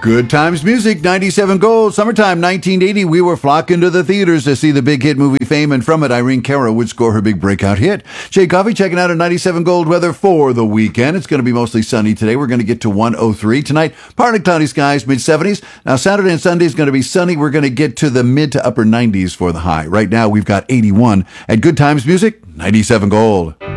Good Times Music, 97 Gold. Summertime 1980, we were flocking to the theaters to see the big hit movie Fame, and from it, Irene Cara would score her big breakout hit. Jay Coffey checking out a 97 Gold weather for the weekend. It's going to be mostly sunny today. We're going to get to 103. Tonight, partly cloudy skies, mid-70s. Now, Saturday and Sunday is going to be sunny. We're going to get to the mid to upper 90s for the high. Right now, we've got 81 at Good Times Music, 97 Gold.